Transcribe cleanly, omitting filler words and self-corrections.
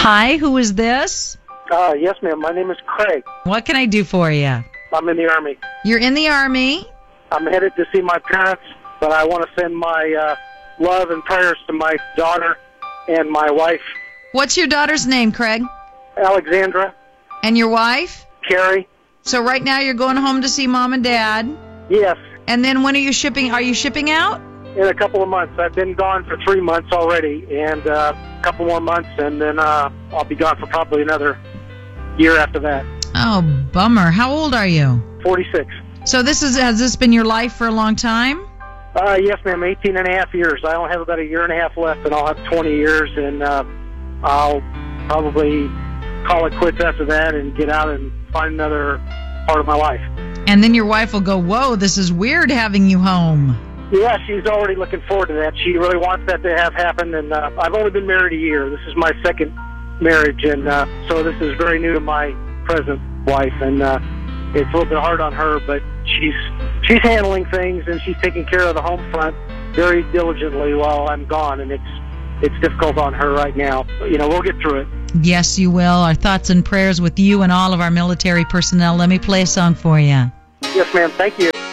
Hi, who is this? Yes, ma'am. My name is Craig. What can I do for you? I'm in the Army. You're in the Army? I'm headed to see my parents, but I want to send my love and prayers to my daughter and my wife, What's your daughter's name, Craig? Alexandra, And your wife? Carrie. So right now you're going home to see Mom and Dad. Yes, And then when are you shipping? Are you shipping out? in a couple of months. I've been gone for 3 months already, and a couple more months, and then I'll be gone for probably another year after that. Oh, bummer. How old are you? 46. So has this been your life for a long time? Yes, ma'am. 18 and a half years. I only have about a year and a half left, and I'll have 20 years, and I'll probably call it quits after that and get out and find another part of my life. And then your wife will go, whoa, this is weird having you home. Yeah, she's already looking forward to that. She really wants that to have happen, and I've only been married a year. This is my second marriage, and so this is very new to my present wife, and it's a little bit hard on her, but she's handling things, and she's taking care of the home front very diligently while I'm gone, and it's difficult on her right now. You know, we'll get through it. Yes, you will. Our thoughts and prayers with you and all of our military personnel. Let me play a song for you. Yes, ma'am. Thank you.